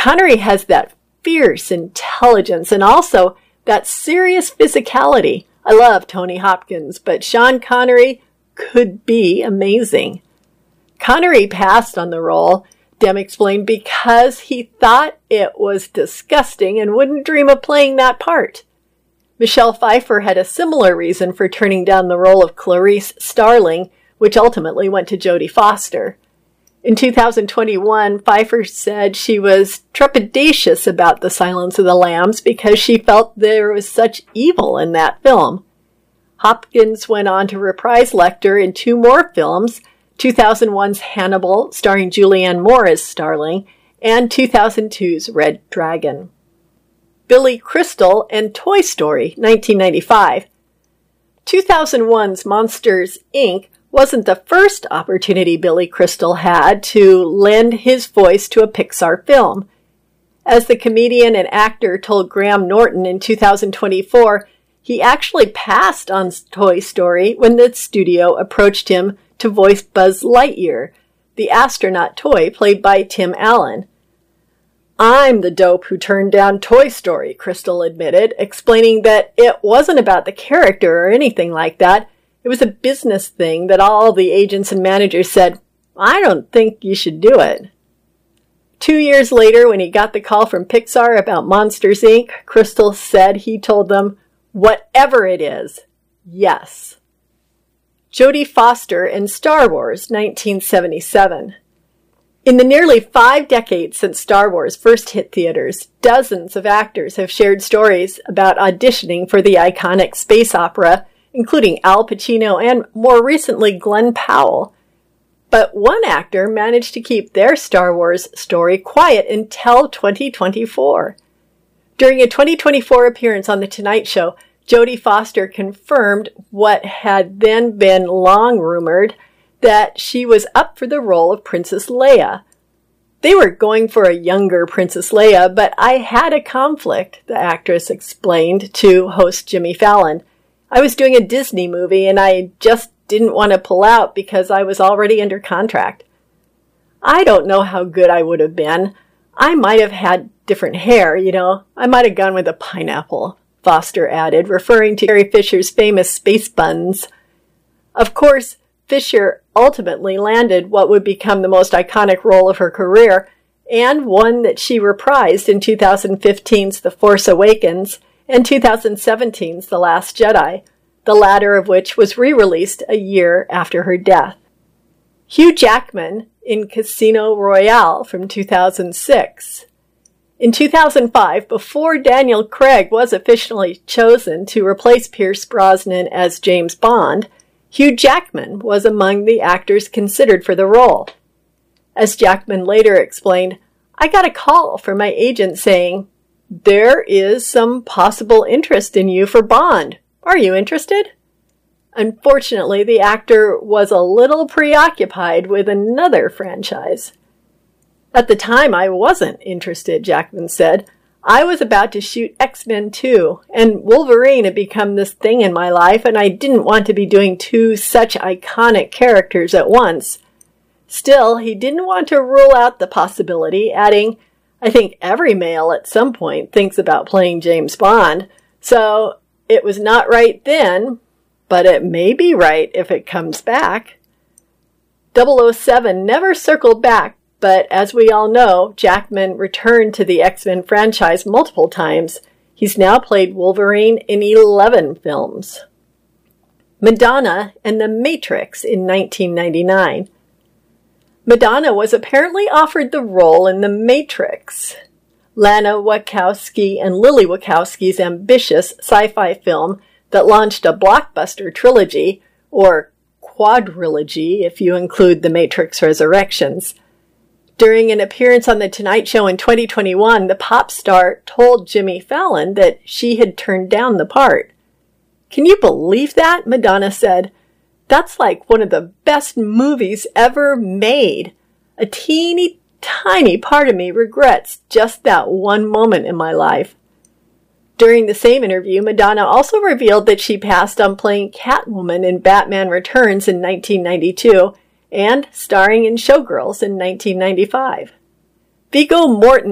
Connery has that fierce intelligence and also that serious physicality. I love Tony Hopkins, but Sean Connery could be amazing. Connery passed on the role, Dem explained, because he thought it was disgusting and wouldn't dream of playing that part. Michelle Pfeiffer had a similar reason for turning down the role of Clarice Starling, which ultimately went to Jodie Foster. In 2021, Pfeiffer said she was trepidatious about The Silence of the Lambs because she felt there was such evil in that film. Hopkins went on to reprise Lecter in 2 more films, 2001's Hannibal, starring Julianne Moore as Starling, and 2002's Red Dragon. Billy Crystal and Toy Story, 1995. 2001's Monsters, Inc. wasn't the first opportunity Billy Crystal had to lend his voice to a Pixar film. As the comedian and actor told Graham Norton in 2024, he actually passed on Toy Story when the studio approached him to voice Buzz Lightyear, the astronaut toy played by Tim Allen. "I'm the dope who turned down Toy Story," Crystal admitted, explaining that it wasn't about the character or anything like that. It was a business thing that all the agents and managers said, "I don't think you should do it." 2 years later, when he got the call from Pixar about Monsters, Inc., Crystal said he told them, "Whatever it is, yes." Jodie Foster and Star Wars, 1977. In the nearly 5 decades since Star Wars first hit theaters, dozens of actors have shared stories about auditioning for the iconic space opera, including Al Pacino and, more recently, Glenn Powell. But one actor managed to keep their Star Wars story quiet until 2024. During a 2024 appearance on The Tonight Show, Jodie Foster confirmed what had then been long rumored, that she was up for the role of Princess Leia. "They were going for a younger Princess Leia, but I had a conflict," the actress explained to host Jimmy Fallon. "I was doing a Disney movie and I just didn't want to pull out because I was already under contract." "I don't know how good I would have been. I might have had different hair, I might have gone with a pineapple," Foster added, referring to Carrie Fisher's famous space buns. Of course, Fisher ultimately landed what would become the most iconic role of her career, and one that she reprised in 2015's The Force Awakens and 2017's The Last Jedi, the latter of which was re-released a year after her death. Hugh Jackman in Casino Royale from 2006. In 2005, before Daniel Craig was officially chosen to replace Pierce Brosnan as James Bond, Hugh Jackman was among the actors considered for the role. As Jackman later explained, "I got a call from my agent saying, 'There is some possible interest in you for Bond. Are you interested?' Unfortunately, the actor was a little preoccupied with another franchise. At the time, I wasn't interested," Jackman said. "I was about to shoot X-Men 2, and Wolverine had become this thing in my life, and I didn't want to be doing 2 such iconic characters at once." Still, he didn't want to rule out the possibility, adding, "I think every male at some point thinks about playing James Bond, so it was not right then, but it may be right if it comes back." 007 never circled back, but as we all know, Jackman returned to the X-Men franchise multiple times. He's now played Wolverine in 11 films. Madonna and The Matrix in 1999. Madonna was apparently offered the role in The Matrix, Lana Wachowski and Lily Wachowski's ambitious sci-fi film that launched a blockbuster trilogy, or quadrilogy if you include The Matrix Resurrections. During an appearance on The Tonight Show in 2021, the pop star told Jimmy Fallon that she had turned down the part. "Can you believe that?" Madonna said. "That's like one of the best movies ever made. A teeny tiny part of me regrets just that one moment in my life." During the same interview, Madonna also revealed that she passed on playing Catwoman in Batman Returns in 1992 and starring in Showgirls in 1995. Viggo Mortensen